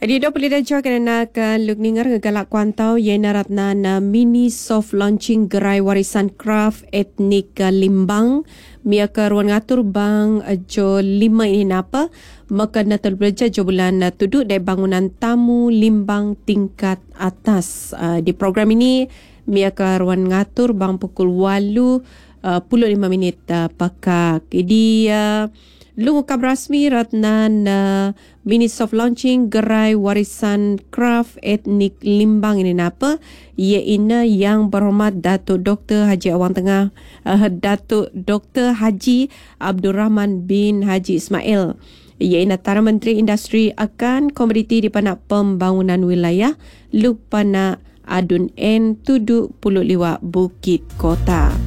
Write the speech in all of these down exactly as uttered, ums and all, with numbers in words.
Adi do boleh dah kerana ke luk ningar ngegalak kuantau yena ratna na mini soft launching gerai warisan craft etnik uh, Limbang mia ke ruang ngatur bang uh, jo lima ini napa maka na terbeja jo bulan uh, tuduk dari bangunan tamu Limbang tingkat atas. Uh, di program ini mia ke ruang ngatur bang pukul walu uh, puluh lima minit uh, pakak. Jadi uh, Lungu kab rasmi ratnan uh, mini soft launching gerai warisan craft etnik Limbang ini napa iaitu yang berhormat Datuk Doktor Haji Awang Tengah uh, Datuk Doktor Haji Abdul Rahman bin Haji Ismail iaitu Antara Menteri Industri akan Komoditi di Panak Pembangunan Wilayah Lupana Adun N Tuduk Pulut Liwak Bukit Kota.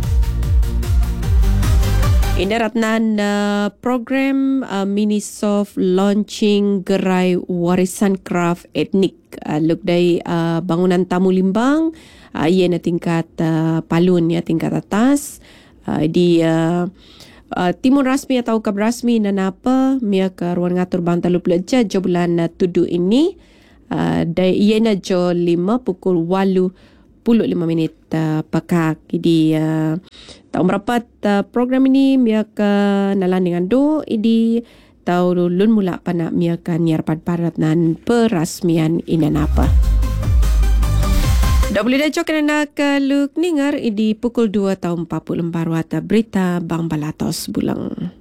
Ini ratnan uh, program uh, mini soft launching gerai warisan craft etnik uh, luk dari uh, bangunan tamu Limbang uh, ia na tingkat uh, palun ya tingkat atas uh, di uh, uh, timun rasmi atau kab rasmi dan apa mia ke ruang ngatur bantalu peleja jo bulan uh, tudu ini uh, dari ia na jo lima pukul walu puluh lima minit uh, pakak. Jadi uh, tahu merapat uh, program ini mia ke nalan dengan do idi tahu lun mula panak mia ke niarpat parat nan perasmian inan apa. Dah boleh dah jok kena ke luk ningar idi pukul dua tahun empat puluh empat berita Bang Balatos Bulang.